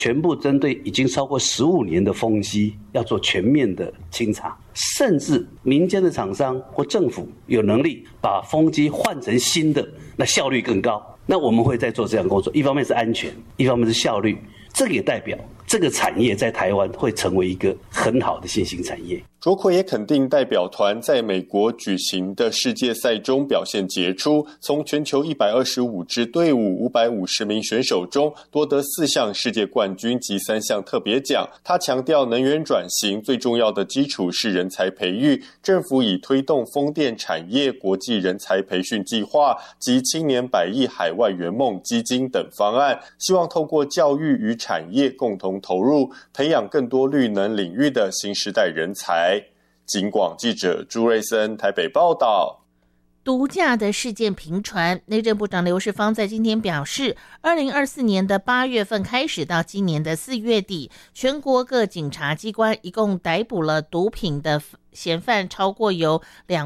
全部针对已经超过15年的风机要做全面的清查，甚至民间的厂商或政府有能力把风机换成新的，那效率更高。那我们会在做这样的工作，一方面是安全，一方面是效率，这个也代表这个产业在台湾会成为一个很好的新兴产业。 卓奎也肯定代表团在美国举行的世界赛中表现杰出，从全球125支队伍550名选手中夺得4项世界冠军及3项特别奖。他强调能源转型最重要的基础是人才培育，政府已推动风电产业国际人才培训计划及青年100亿海外圆梦基金等方案，希望透过教育与产业共同投入，培养更多绿能领域的新时代人才。警广记者朱瑞森台北报道。 毒驾的事件频传，内政部长刘世芳在今天表示，2024年的8月份开始到今年的4月底，全国各警察机关一共逮捕了毒品的嫌犯超过有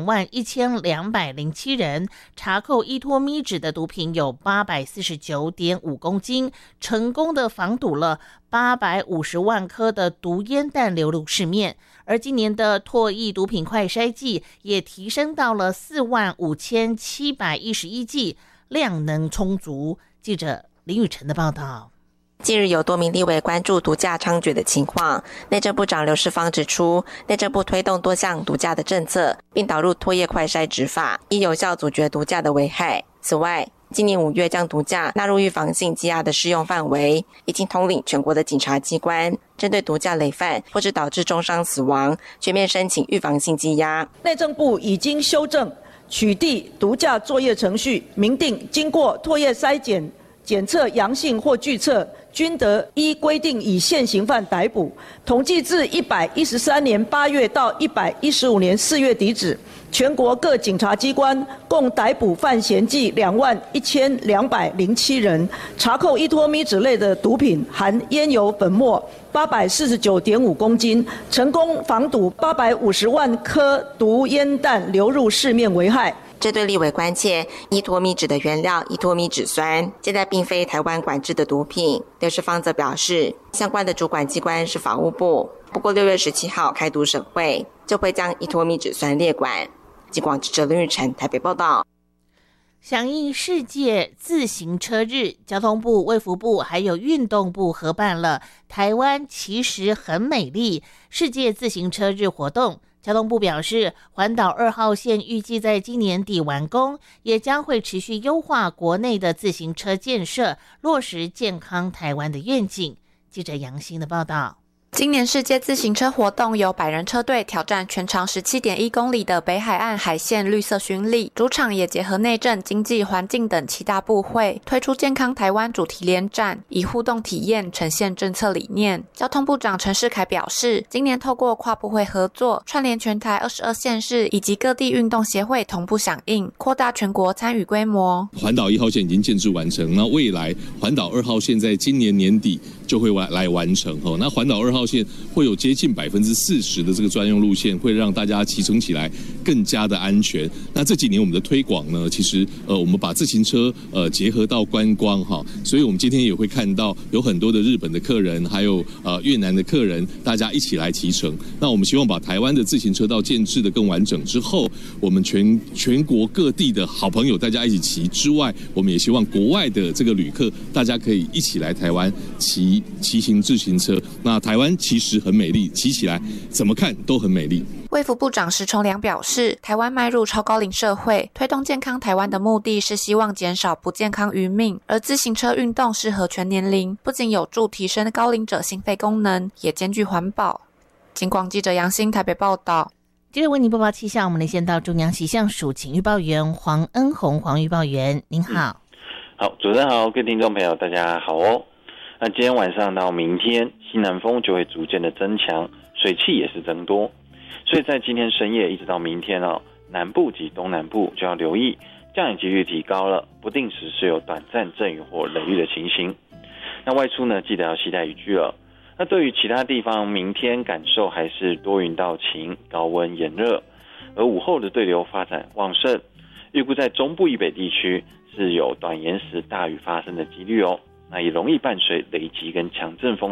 21207人，查扣依托咪纸的毒品有849.5公斤，成功的防堵了850万颗的毒烟弹流入市面。而今年的唾液毒品快筛剂也提升到了45711剂，量能充足。记者林宇晨的报道。 近日有多名立委关注毒驾猖獗的情况，内政部长刘世芳指出，内政部推动多项毒驾的政策，并导入唾液快筛执法，以有效阻绝毒驾的危害。此外，今年5月将毒驾纳入预防性羁押的适用范围，已经统领全国的警察机关，针对毒驾累犯或是导致重伤死亡，全面申请预防性羁押。 内政部已经修正取缔毒驾作业程序，明定经过唾液筛检检测阳性或拒测，均得依规定以现行犯逮捕。统计至113年8月到115年4月底止，全国各警察机关共逮捕犯嫌计21207人，查扣依托咪纸类的毒品含烟油粉末849.5公斤，成功防堵850万颗毒烟弹流入市面危害。 这对立委关切，依托咪酯的原料依托咪酯酸现在并非台湾管制的毒品。刘世芳则表示，相关的主管机关是法务部，不过6月17号开毒审会，就会将依托咪酯酸列管。警广记者林玉宸台北报道。 响应世界自行车日，交通部、卫福部还有运动部合办了台湾其实很美丽世界自行车日活动。交通部表示，环岛2号线预计在今年底完工，也将会持续优化国内的自行车建设，落实健康台湾的愿景。记者杨欣的报道。 今年世界自行车活动由百人车队挑战全长 17.1 公里的北海岸海线绿色巡礼，主场也结合内政、经济、环境等7大部会，推出健康台湾主题联展，以互动体验呈现政策理念。交通部长陈世凯表示，今年透过跨部会合作，串联全台22县市以及各地运动协会同步响应，扩大全国参与规模。 环岛1号线已经建制完成，那未来环岛2号线在今年年底就会来完成。那环岛2号线会有接近40%的这个专用路线，会让大家骑乘起来更加的安全。那这几年我们的推广呢，其实我们把自行车结合到观光哈，所以我们今天也会看到有很多的日本的客人，还有越南的客人，大家一起来骑乘。那我们希望把台湾的自行车道建制的更完整之后，我们全国各地的好朋友大家一起骑之外，我们也希望国外的这个旅客大家可以一起来台湾骑行自行车。那台湾其实很美丽，骑起来怎么看都很美丽。 卫福部长石崇良表示，台湾迈入超高龄社会，推动健康台湾的目的是希望减少不健康余命，而自行车运动适合全年龄，不仅有助提升高龄者心肺功能，也兼具环保。警广记者杨欣台北报道。 接着为您播报气象，我们连线到中央气象署请预报员黄恩宏，黄预报员您好。 好，主持人好，各位听众朋友大家好哦。那今天晚上到明天，西南风就会逐渐的增强，水汽也是增多，所以在今天深夜一直到明天南部及东南部就要留意降雨几率提高了，不定时是有短暂阵雨或雷雨的情形。那外出呢，记得要携带雨具了。那对于其他地方，明天感受还是多云到晴，高温炎热，而午后的对流发展旺盛，预估在中部以北地区是有短延时大雨发生的几率哦。那也容易伴随雷击跟强阵风